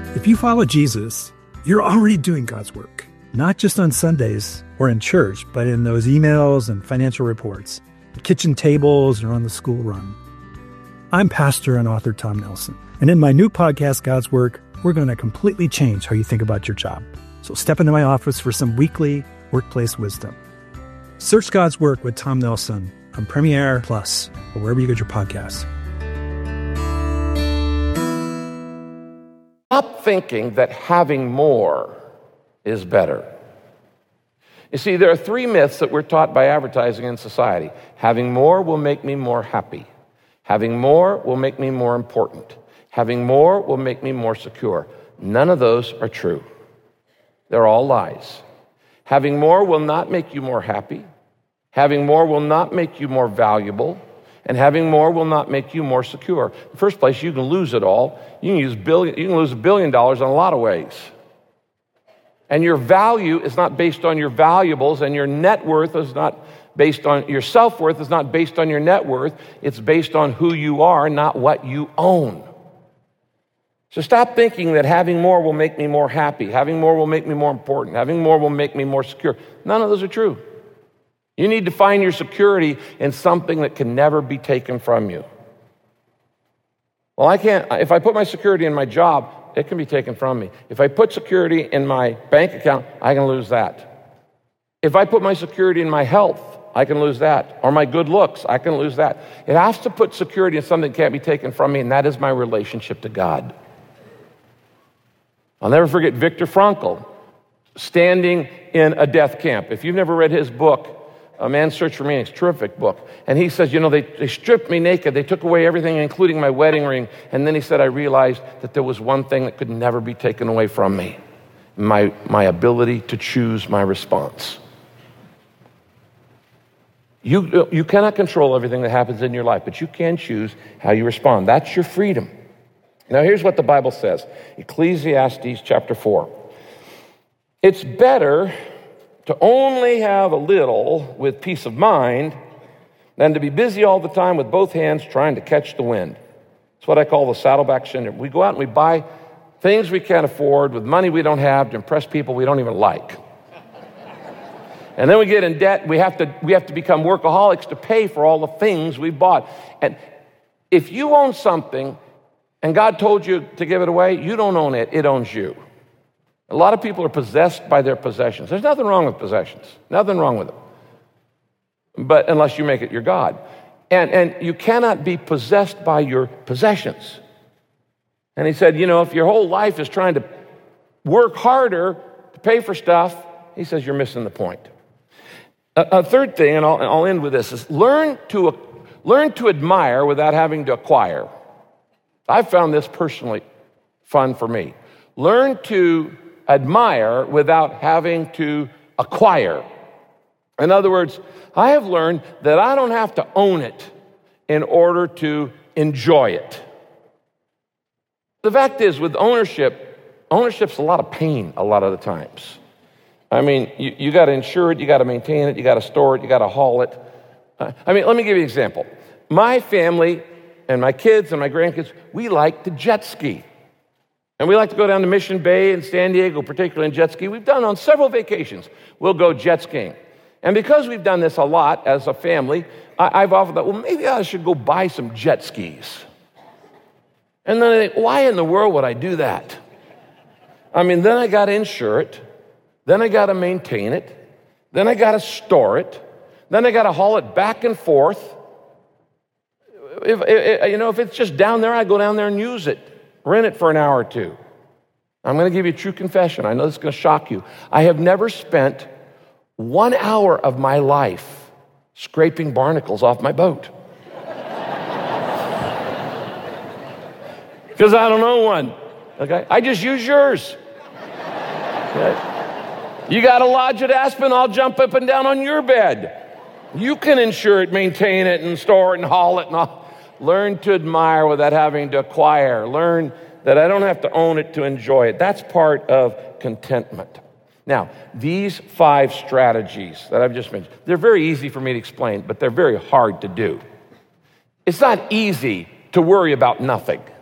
If you follow Jesus, you're already doing God's work, not just on Sundays or in church, but in those emails and financial reports, the kitchen tables, or on the school run. I'm pastor and author Tom Nelson, and in my new podcast, God's Work, we're going to completely change how you think about your job. So step into my office for some weekly workplace wisdom. Search God's Work with Tom Nelson on Premiere Plus or wherever you get your podcasts. Stop thinking that having more is better. You see, there are three myths that we're taught by advertising in society. Having more will make me more happy. Having more will make me more important. Having more will make me more secure. None of those are true. They're all lies. Having more will not make you more happy. Having more will not make you more valuable. And having more will not make you more secure. In the first place, you can lose it all. You can lose $1 billion in a lot of ways. And your value is not based on your valuables, and your net worth is not based on your self-worth is not based on your net worth. It's based on who you are, not what you own. So stop thinking that having more will make me more happy. Having more will make me more important. Having more will make me more secure. None of those are true. You need to find your security in something that can never be taken from you. Well, I can't. If I put my security in my job, it can be taken from me. If I put security in my bank account, I can lose that. If I put my security in my health, I can lose that. Or my good looks, I can lose that. It has to put security in something that can't be taken from me, and that is my relationship to God. I'll never forget Viktor Frankl standing in a death camp. If you've never read his book, A Man's Search for Meaning, it's a terrific book. And he says, they stripped me naked. They took away everything, including my wedding ring. And then he said, I realized that there was one thing that could never be taken away from me. My ability to choose my response. You cannot control everything that happens in your life, but you can choose how you respond. That's your freedom. Now here's what the Bible says. Ecclesiastes chapter 4. It's better to only have a little with peace of mind than to be busy all the time with both hands trying to catch the wind. It's what I call the saddleback syndrome. We go out and we buy things we can't afford with money we don't have to impress people we don't even like. And then we get in debt. We have to become workaholics to pay for all the things we bought. And if you own something and God told you to give it away, you don't own it. It owns you. A lot of people are possessed by their possessions. There's nothing wrong with possessions. Nothing wrong with them. But unless you make it your God. And you cannot be possessed by your possessions. And he said, if your whole life is trying to work harder to pay for stuff, he says you're missing the point. A third thing, and I'll end with this, is learn to admire without having to acquire. I've found this personally fun for me. Learn to admire without having to acquire. In other words, I have learned that I don't have to own it in order to enjoy it. The fact is, with ownership's a lot of pain a lot of the times. I mean, you got to insure it, you got to maintain it, you got to store it, you got to haul it. Let me give you an example. My family and my kids and my grandkids, we like to jet ski. And we like to go down to Mission Bay and San Diego, particularly in jet ski. We've done on several vacations. We'll go jet skiing. And because we've done this a lot as a family, I've often thought, well, maybe I should go buy some jet skis. And then I think, why in the world would I do that? Then I got to insure it. Then I got to maintain it. Then I got to store it. Then I got to haul it back and forth. If it's just down there, I go down there and use it. Rent it for an hour or two. I'm going to give you a true confession. I know this is going to shock you. I have never spent 1 hour of my life scraping barnacles off my boat. Because I don't own one. Okay? I just use yours. Okay? You got a lodge at Aspen, I'll jump up and down on your bed. You can insure it, maintain it, and store it, and haul it, and all. Learn to admire without having to acquire. Learn that I don't have to own it to enjoy it. That's part of contentment. Now, these 5 strategies that I've just mentioned, they're very easy for me to explain, but they're very hard to do. It's not easy to worry about nothing.